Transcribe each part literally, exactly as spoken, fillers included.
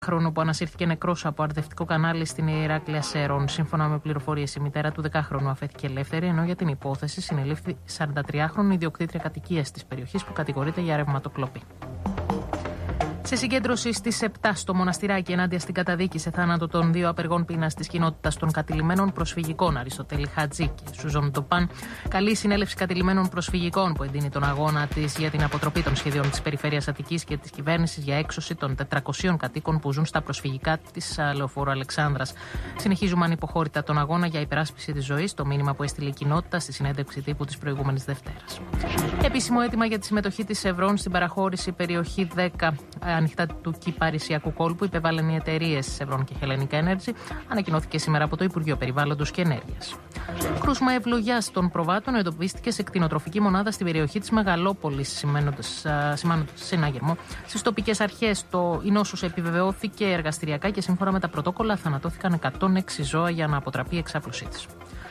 Χρόνο που ανασύρθηκε νεκρός από αρδευτικό κανάλι στην Ηράκλεια Σέρων. Σύμφωνα με πληροφορίες, η μητέρα του δεκάχρονου αφέθηκε ελεύθερη, ενώ για την υπόθεση συνελήφθη σαραντατριάχρονη ιδιοκτήτρια κατοικίας της περιοχής που κατηγορείται για ρευματοκλοπή. Σε συγκέντρωση στις επτά στο Μοναστηράκι ενάντια στην καταδίκη σε θάνατο των δύο απεργών πείνας της κοινότητας των κατηλημμένων προσφυγικών Αριστοτέλη Χατζή και Σουζόν Τοπάν, καλή συνέλευση κατηλημμένων προσφυγικών που εντείνει τον αγώνα της για την αποτροπή των σχεδίων της Περιφέρειας Αττικής και της κυβέρνησης για έξωση των τετρακοσίων κατοίκων που ζουν στα προσφυγικά της Λεωφόρου Αλεξάνδρας. Συνεχίζουμε ανυποχώρητα τον αγώνα για υπεράσπιση της ζωής, το μήνυμα που έστειλε η κοινότητα στη συνέντευξη τύπου της προηγούμενης Δευτέρας. Επίσημο αίτημα για τη συμμετοχή της Ευρών στην παραχώρηση περιοχή δέκα ανοιχτά του Κυπαρισιακού κόλπου υπέβαλαν οι εταιρείες Ευρών και Hellenic Energy, ανακοινώθηκε σήμερα από το Υπουργείο Περιβάλλοντος και Ενέργειας. Κρούσμα ευλογιάς των προβάτων εντοπίστηκε σε κτηνοτροφική μονάδα στην περιοχή της Μεγαλόπολης, σημαίνοντας συνάγερμο. Στις τοπικές αρχές το η νόσος επιβεβαιώθηκε εργαστηριακά και σύμφωνα με τα πρωτόκολλα θανατώθηκαν εκατόν έξι ζώα για να αποτραπεί η εξάπλωσή της.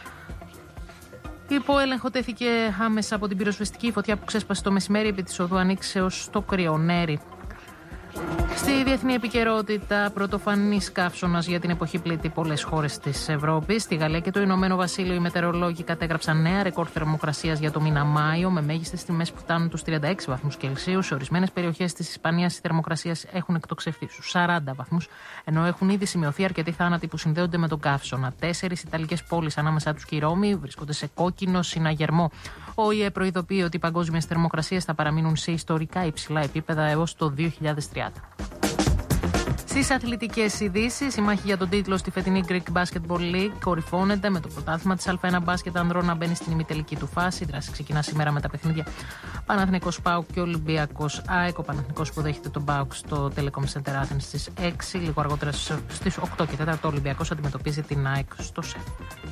Υπό έλεγχο τέθηκε άμεσα από την πυροσβεστική φωτιά που ξέσπασε το μεσημέρι επί της οδού Ανοίξεως στο Κρυονέρι. Στη διεθνή επικαιρότητα, πρωτοφανής καύσωνας για την εποχή πλήττει πολλές χώρες της Ευρώπης. Στη Γαλλία και το Ηνωμένο Βασίλειο οι μετεωρολόγοι κατέγραψαν νέα ρεκόρ θερμοκρασίας για το μήνα Μάιο, με μέγιστες τιμές που φτάνουν τους τριάντα έξι βαθμούς Κελσίου. Σε ορισμένες περιοχές της Ισπανίας οι θερμοκρασίες έχουν εκτοξευθεί στους σαράντα βαθμούς, ενώ έχουν ήδη σημειωθεί αρκετοί θάνατοι που συνδέονται με τον καύσωνα. Τέσσερις Ιταλικές πόλεις, ανάμεσά τους και η Ρώμη, βρίσκονται σε κόκκινο συναγερμό. Ο ΙΕ προειδοποιεί ότι οι παγκόσμιες θερμοκρασίες θα παραμείνουν σε ιστορικά υψηλά επίπεδα έως το δύο χιλιάδες τριάντα. Στις αθλητικές ειδήσεις, η μάχη για τον τίτλο στη φετινή Greek Basketball League κορυφώνεται με το πρωτάθλημα της Α ένα μπάσκετ ανδρών να μπαίνει στην ημιτελική του φάση. Η δράση ξεκινά σήμερα με τα παιχνίδια Παναθηναϊκός ΠΑΟΚ και Ολυμπιακός ΑΕΚ. Ο Παναθηναϊκός που δέχεται τον ΠΑΟΚ στο Telecom Center Athens στις έξι. Λίγο αργότερα στις οκτώ και τέσσερα ο Ολυμπιακός αντιμετωπίζει την ΑΕΚ στο ΣΕΦ.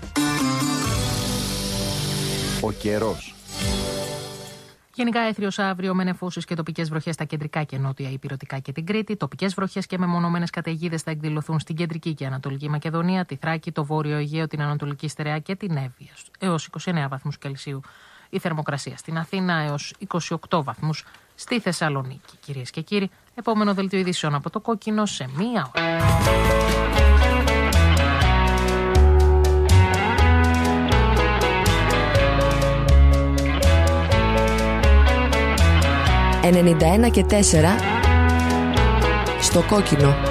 Ο καιρός. Γενικά έθριος αύριο με νεφώσεις και τοπικές βροχές στα κεντρικά και νότια ηπειρωτικά και την Κρήτη. Τοπικές βροχές και μεμονωμένες καταιγίδες θα εκδηλωθούν στην κεντρική και ανατολική Μακεδονία, τη Θράκη, το Βόρειο Αιγαίο, την Ανατολική Στερεά και την Εύβοια. Έως είκοσι εννέα βαθμούς Κελσίου η θερμοκρασία στην Αθήνα, έως είκοσι οκτώ βαθμούς στη Θεσσαλονίκη. Κυρίες και κύριοι, επόμενο δελτίο ειδήσεων από το Κόκκινο σε μία ώρα. ενενήντα ένα και τέσσερα στο Κόκκινο.